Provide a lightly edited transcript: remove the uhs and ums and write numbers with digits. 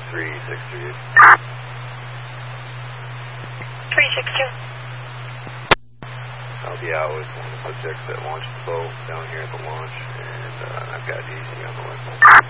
3638. 362. I'll be out with one of the subjects that launched the boat down here at the launch, and I've got DC on the way.